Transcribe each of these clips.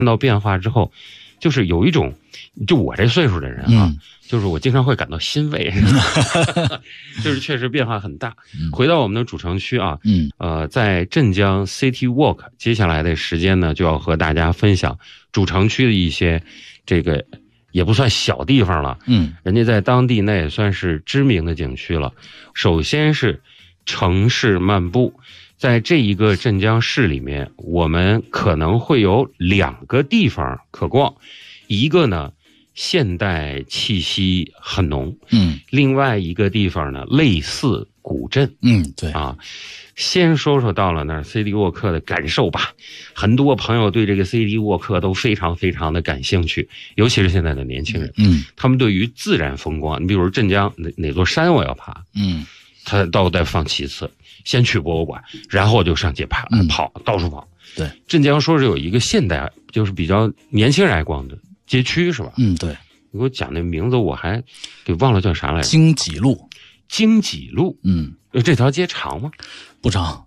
看到变化之后，就是有一种，就我这岁数的人啊，就是我经常会感到欣慰，就是确实变化很大。回到我们的主城区啊，在镇江 City Walk， 接下来的时间呢，就要和大家分享主城区的一些这个也不算小地方了，人家在当地那也算是知名的景区了。首先是城市漫步。在这一个镇江市里面，我们可能会有2个地方可逛，一个呢现代气息很浓，另外一个地方呢类似古镇， 对啊。先说说到了那儿 CD 沃克的感受吧。很多朋友对这个 CD 沃克都非常非常的感兴趣，尤其是现在的年轻人，他们对于自然风光，你比如镇江哪座山我要爬，他都得放其次。先去博物馆，然后就上街跑，到处跑。 对， 镇江说是有一个现代，就是比较年轻人爱逛的街区，是吧？ 对。 你给我讲那名字，我还给忘了叫啥来着。 京畿路。 京畿路，这条街长吗？ 不长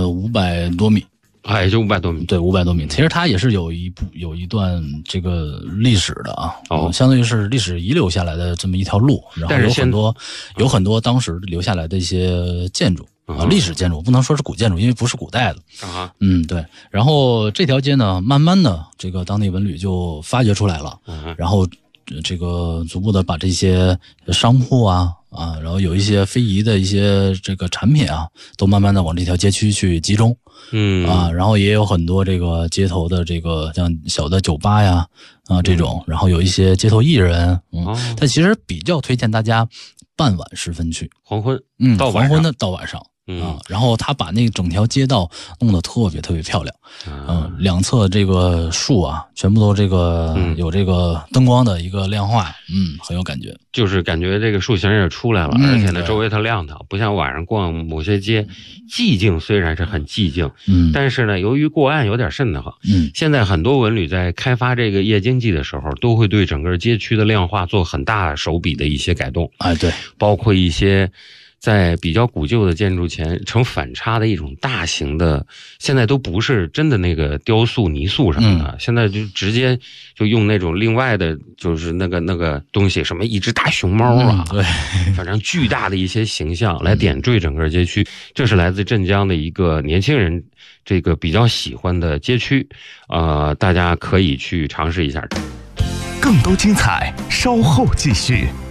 ，500多米。 哎，就500多米。 对，500多米。其实它也是有一段这个历史的啊，相当于是历史遗留下来的这么一条路，然后有很多当时留下来的一些建筑。历史建筑不能说是古建筑，因为不是古代的。对。然后这条街呢，慢慢的这个当地文旅就发掘出来了，然后这个逐步的把这些商铺然后有一些非遗的一些这个产品都慢慢的往这条街区去集中。然后也有很多这个街头的这个像小的酒吧呀这种，然后有一些街头艺人，但其实比较推荐大家傍晚时分去， 黄昏， 黄昏的到晚上。然后他把那整条街道弄得特别特别漂亮，两侧这个树全部都这个有这个灯光的一个亮化，很有感觉， 就是感觉这个树形也出来了，而且呢周围它亮堂，不像晚上逛某些街，寂静虽然是很寂静，但是呢由于过暗有点瘆得慌，现在很多文旅在开发这个夜经济的时候，都会对整个街区的亮化做很大手笔的一些改动， 对， 包括一些在比较古旧的建筑前呈反差的一种大型的，现在都不是真的那个雕塑泥塑什么的，现在就直接就用那种另外的，就是那个东西，什么一只大熊猫对， 反正巨大的一些形象来点缀整个街区。这是来自镇江的一个年轻人这个比较喜欢的街区，大家可以去尝试一下。 更多精彩稍后继续。